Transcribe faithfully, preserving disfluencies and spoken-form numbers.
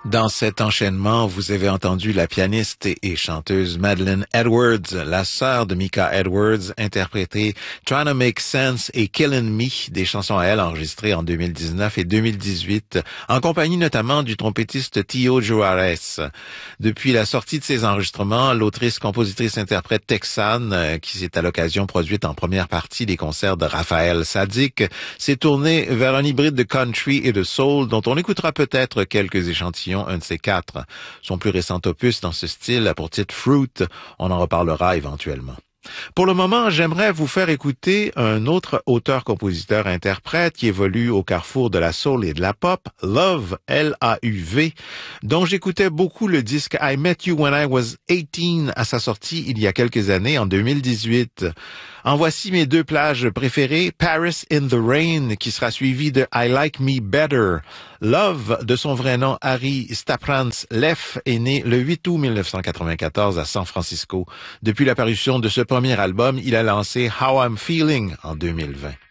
Dans cet enchaînement, vous avez entendu la pianiste et chanteuse Madeleine Edwards, la sœur de Mika Edwards, interpréter Trying to Make Sense et Killin' Me, des chansons à elle enregistrées en deux mille dix-neuf et deux mille dix-huit, en compagnie notamment du trompettiste Tio Juarez. Depuis la sortie de ces enregistrements, l'autrice, compositrice, interprète texane, qui s'est à l'occasion produite en première partie des concerts de Raphaël Saadiq, s'est tournée vers un hybride de country et de soul dont on écoutera peut-être quelques échantillons un de ces quatre. Son plus récent opus dans ce style a pour titre Fruit. On en reparlera éventuellement. Pour le moment, j'aimerais vous faire écouter un autre auteur-compositeur-interprète qui évolue au carrefour de la soul et de la pop, Lauv, L A U V, dont j'écoutais beaucoup le disque I Met You When I Was eighteen à sa sortie il y a quelques années, en deux mille dix-huit. En voici mes deux plages préférées, Paris in the Rain, qui sera suivi de I Like Me Better. Lauv, de son vrai nom Harry Staprans Leff, est né le huit août mille neuf cent quatre-vingt-quatorze à San Francisco. Depuis la parution de ce premier album, il a lancé How I'm Feeling en deux mille vingt.